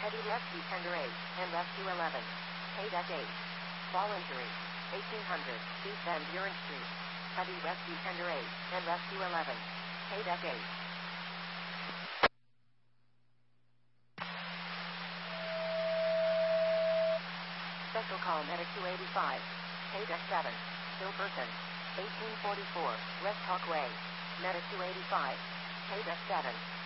Heavy Rescue Tender 8 and Rescue 11. Paydeck 8. Fall injury. 1800 East Van Buren Street. Heavy Rescue Tender 8 and Rescue 11. Paydeck 8. Special Call Medic 285. Paydeck 7. Still person. 1844 West Hawkway. Medic 285. Paydeck 7.